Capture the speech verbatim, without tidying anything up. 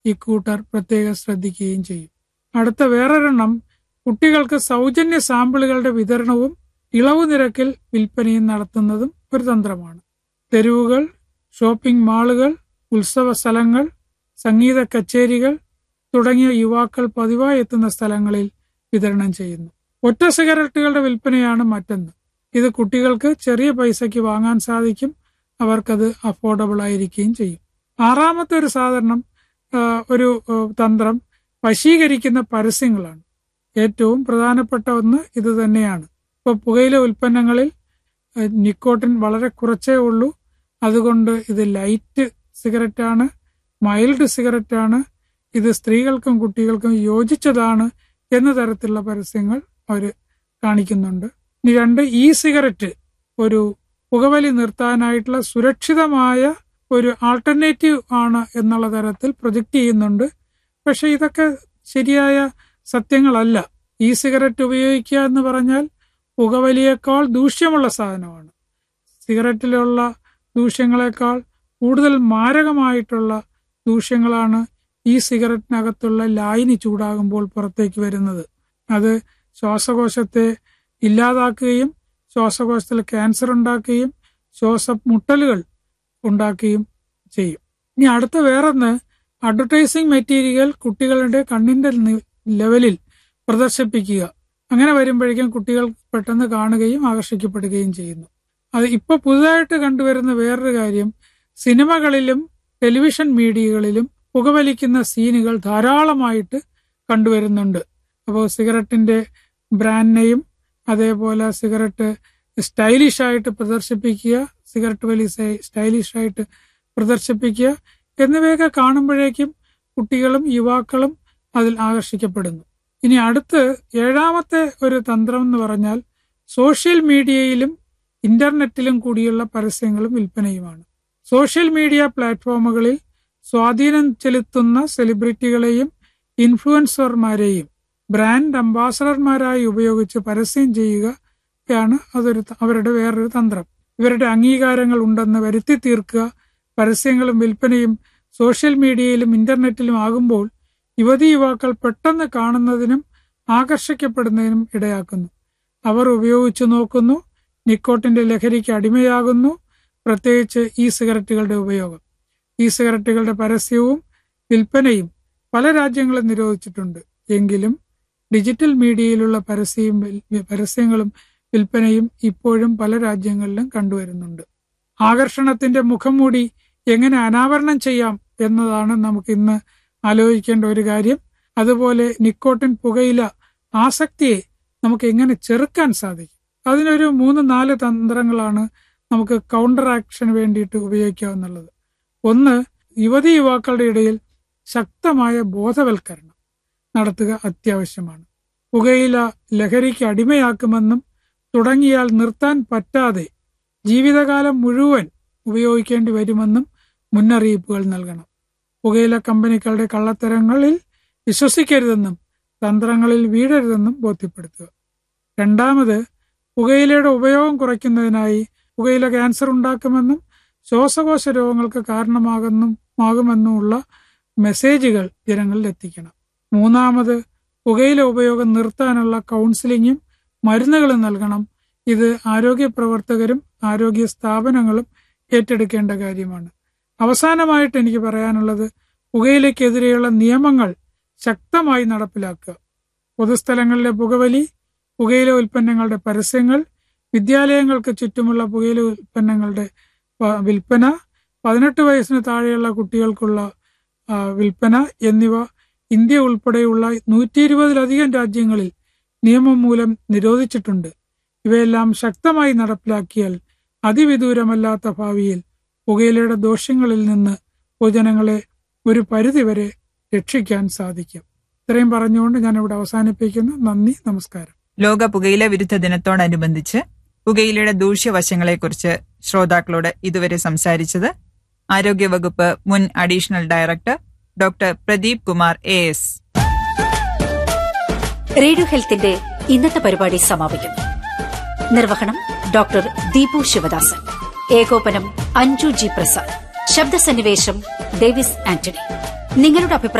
ഇക്കൂട്ടർ പ്രത്യേകം ശ്രദ്ധിക്കുകയും ചെയ്യും. അടുത്ത വേറൊരെണ്ണം കുട്ടികൾക്ക് സൗജന്യ സാമ്പിളുകളുടെ വിതരണവും ഇളവു നിരക്കിൽ വിൽപ്പനയും നടത്തുന്നതും ഒരു തന്ത്രമാണ്. തെരുവുകൾ, ഷോപ്പിംഗ് മാളുകൾ, ഉത്സവ സ്ഥലങ്ങൾ, സംഗീത കച്ചേരികൾ തുടങ്ങിയ യുവാക്കൾ പതിവായി എത്തുന്ന സ്ഥലങ്ങളിൽ വിതരണം ചെയ്യുന്നു. ഒറ്റ സിഗരറ്റുകളുടെ വിൽപ്പനയാണ് മറ്റൊന്ന്. ഇത് കുട്ടികൾക്ക് ചെറിയ പൈസയ്ക്ക് വാങ്ങാൻ സാധിക്കും, അവർക്കത് അഫോർഡബിൾ ആയിരിക്കുകയും ചെയ്യും. ആറാമത്തെ ഒരു സാധാരണ ഒരു തന്ത്രം വശീകരിക്കുന്ന പരസ്യങ്ങളാണ്. ഏറ്റവും പ്രധാനപ്പെട്ട ഒന്ന് ഇത് തന്നെയാണ്. ഇപ്പോൾ പുകയില ഉൽപ്പന്നങ്ങളിൽ നിക്കോട്ടിൻ വളരെ കുറച്ചേ ഉള്ളൂ, അതുകൊണ്ട് ഇത് ലൈറ്റ് സിഗരറ്റാണ്, മൈൽഡ് സിഗരറ്റാണ്, ഇത് സ്ത്രീകൾക്കും കുട്ടികൾക്കും യോജിച്ചതാണ് എന്ന തരത്തിലുള്ള പരസ്യങ്ങൾ അവർ കാണിക്കുന്നുണ്ട്. ഇനി രണ്ട്, ഇ സിഗരറ്റ് ഒരു പുകവലി നിർത്താനായിട്ടുള്ള സുരക്ഷിതമായ ഒരു ആൾട്ടർനേറ്റീവ് ആണ് എന്നുള്ള തരത്തിൽ പ്രൊജക്റ്റ് ചെയ്യുന്നുണ്ട്. പക്ഷെ ഇതൊക്കെ ശരിയായ സത്യങ്ങളല്ല. ഇ സിഗരറ്റ് ഉപയോഗിക്കുക എന്ന് പറഞ്ഞാൽ പുകവലിയേക്കാൾ ദൂഷ്യമുള്ള സാധനമാണ്. സിഗരറ്റിലുള്ള ദൂഷ്യങ്ങളെക്കാൾ കൂടുതൽ മാരകമായിട്ടുള്ള ദൂഷ്യങ്ങളാണ് ഈ സിഗരറ്റിനകത്തുള്ള ലായനി ചൂടാകുമ്പോൾ പുറത്തേക്ക് വരുന്നത്. അത് ശ്വാസകോശത്തെ ഇല്ലാതാക്കുകയും ശ്വാസകോശത്തിൽ ക്യാൻസർ ഉണ്ടാക്കുകയും ശ്വാസമുട്ടലുകൾ ഉണ്ടാക്കുകയും ചെയ്യും. ഇനി അടുത്ത വേറൊന്ന്, അഡ്വർടൈസിംഗ് മെറ്റീരിയൽ കുട്ടികളുടെ കണ്ണിന്റെ ലെവലിൽ പ്രദർശിപ്പിക്കുക. അങ്ങനെ വരുമ്പോഴേക്കും കുട്ടികൾ പെട്ടെന്ന് കാണുകയും ആകർഷിക്കപ്പെടുകയും ചെയ്യുന്നു. അത് ഇപ്പൊ പുതുതായിട്ട് കണ്ടുവരുന്ന വേറൊരു കാര്യം, സിനിമകളിലും ടെലിവിഷൻ മീഡിയകളിലും പുകവലിക്കുന്ന സീനുകൾ ധാരാളമായിട്ട് കണ്ടുവരുന്നുണ്ട്. അപ്പോൾ സിഗരറ്റിന്റെ ബ്രാൻഡ് നെയിം, അതേപോലെ സിഗരറ്റ് സ്റ്റൈലിഷ് ആയിട്ട് പ്രദർശിപ്പിക്കുക, സിഗരറ്റ് വലി സ്റ്റൈലിഷ് ആയിട്ട് പ്രദർശിപ്പിക്കുക എന്നിവയൊക്കെ കാണുമ്പോഴേക്കും കുട്ടികളും യുവാക്കളും അതിൽ ആകർഷിക്കപ്പെടുന്നു. ഇനി അടുത്ത് ഏഴാമത്തെ ഒരു തന്ത്രം എന്ന് പറഞ്ഞാൽ സോഷ്യൽ മീഡിയയിലും ഇന്റർനെറ്റിലും കൂടിയുള്ള പരസ്യങ്ങളും വിൽപ്പനയുമാണ്. സോഷ്യൽ മീഡിയ പ്ലാറ്റ്ഫോമുകളിൽ സ്വാധീനം ചെലുത്തുന്ന സെലിബ്രിറ്റികളെയും ഇൻഫ്ലുവൻസർമാരെയും ബ്രാൻഡ് അംബാസഡർമാരായി ഉപയോഗിച്ച് പരസ്യം ചെയ്യുകയാണ് അതൊരു അവരുടെ വേറൊരു തന്ത്രം. ഇവരുടെ അംഗീകാരങ്ങൾ ഉണ്ടെന്ന് വരുത്തി തീർക്കുക. പരസ്യങ്ങളും വിൽപ്പനയും സോഷ്യൽ മീഡിയയിലും ഇന്റർനെറ്റിലും ആകുമ്പോൾ യുവതി യുവാക്കൾ പെട്ടെന്ന് കാണുന്നതിനും ആകർഷിക്കപ്പെടുന്നതിനും ഇടയാക്കുന്നു. അവർ ഉപയോഗിച്ചു നോക്കുന്നു, നിക്കോട്ടിന്റെ ലഹരിക്ക് അടിമയാകുന്നു. പ്രത്യേകിച്ച് ഇ സിഗരറ്റുകളുടെ ഉപയോഗം. ഇ സിഗരറ്റുകളുടെ പരസ്യവും വിൽപ്പനയും പല രാജ്യങ്ങളും നിരോധിച്ചിട്ടുണ്ട്. എങ്കിലും ഡിജിറ്റൽ മീഡിയയിലുള്ള പരസ്യവും പരസ്യങ്ങളും വിൽപ്പനയും ഇപ്പോഴും പല രാജ്യങ്ങളിലും കണ്ടുവരുന്നുണ്ട്. ആകർഷണത്തിന്റെ മുഖംമൂടി എങ്ങനെ അനാവരണം ചെയ്യാം എന്നതാണ് നമുക്ക് ഇന്ന് ആലോചിക്കേണ്ട ഒരു കാര്യം. അതുപോലെ നിക്കോട്ടിൻ പുകയില ആസക്തിയെ നമുക്ക് എങ്ങനെ ചെറുക്കാൻ സാധിക്കും? അതിനൊരു മൂന്ന് നാല് തന്ത്രങ്ങളാണ് നമുക്ക് കൗണ്ടർ ആക്ഷന് വേണ്ടിയിട്ട് ഉപയോഗിക്കാവുന്നുള്ളത്. ഒന്ന്, യുവതി യുവാക്കളുടെ ഇടയിൽ ശക്തമായ ബോധവൽക്കരണം നടത്തുക അത്യാവശ്യമാണ്. പുകയില ലഹരിക്ക് അടിമയാക്കുമെന്നും തുടങ്ങിയാൽ നിർത്താൻ പറ്റാതെ ജീവിതകാലം മുഴുവൻ ഉപയോഗിക്കേണ്ടി വരുമെന്നും മുന്നറിയിപ്പുകൾ നൽകണം. പുകയില കമ്പനികളുടെ കള്ളത്തരങ്ങളിൽ വിശ്വസിക്കരുതെന്നും തന്ത്രങ്ങളിൽ വീഴരുതെന്നും ബോധ്യപ്പെടുത്തുക. രണ്ടാമത്, പുകയിലയുടെ ഉപയോഗം കുറയ്ക്കുന്നതിനായി പുകയില ക്യാൻസർ ഉണ്ടാക്കുമെന്നും ശ്വാസകോശ രോഗങ്ങൾക്ക് കാരണമാകുന്നുമാകുമെന്നുമുള്ള മെസ്സേജുകൾ ജനങ്ങളിൽ എത്തിക്കണം. മൂന്നാമത്, പുകയില ഉപയോഗം നിർത്താനുള്ള കൗൺസിലിങ്ങും മരുന്നുകളും നൽകണം. ഇത് ആരോഗ്യ പ്രവർത്തകരും ആരോഗ്യ സ്ഥാപനങ്ങളും ഏറ്റെടുക്കേണ്ട കാര്യമാണ്. അവസാനമായിട്ട് എനിക്ക് പറയാനുള്ളത്, പുകയിലയ്ക്കെതിരെയുള്ള നിയമങ്ങൾ ശക്തമായി നടപ്പിലാക്കുക. പൊതുസ്ഥലങ്ങളിലെ പുകവലി, പുകയില ഉൽപ്പന്നങ്ങളുടെ പരസ്യങ്ങൾ, വിദ്യാലയങ്ങൾക്ക് ചുറ്റുമുള്ള പുകയില ഉൽപ്പന്നങ്ങളുടെ വിൽപ്പന, പതിനെട്ട് വയസ്സിന് താഴെയുള്ള കുട്ടികൾക്കുള്ള വിൽപ്പന എന്നിവ ഇന്ത്യ ഉൾപ്പെടെയുള്ള നൂറ്റി ഇരുപതിലധികം രാജ്യങ്ങളിൽ നിയമം മൂലം നിരോധിച്ചിട്ടുണ്ട്. ഇവയെല്ലാം ശക്തമായി നടപ്പിലാക്കിയാൽ അതിവിദൂരമല്ലാത്ത ഭാവിയിൽ പുകയിലയുടെ ദോഷങ്ങളിൽ നിന്ന് പൊതുജനങ്ങളെ ഒരു പരിധിവരെ രക്ഷിക്കാൻ സാധിക്കും. ഇത്രയും പറഞ്ഞുകൊണ്ട് ഞാൻ ഇവിടെ അവസാനിപ്പിക്കുന്നു. നന്ദി, നമസ്കാരം. ലോക പുകയില വിരുദ്ധ ദിനത്തോടനുബന്ധിച്ച് പുകയിലയുടെ ദൂഷ്യവശങ്ങളെക്കുറിച്ച് ശ്രോതാക്കളോട് ഇതുവരെ സംസാരിച്ചത് ആരോഗ്യവകുപ്പ് മുൻ additional director doctor Pradeep Kumar A S. Radio ഹെൽത്തിന്റെ ഇന്നത്തെ പരിപാടി സമാപിക്കുന്നു. നിർവഹണം ഡോക്ടർ ദീപു ശിവദാസൻ. ഏകോപനം അഞ്ജു ജി പ്രസാദ്. ശബ്ദസന്നിവേശം ഡേവിസ് ആന്റണി. നിങ്ങളുടെ അഭിപ്രായം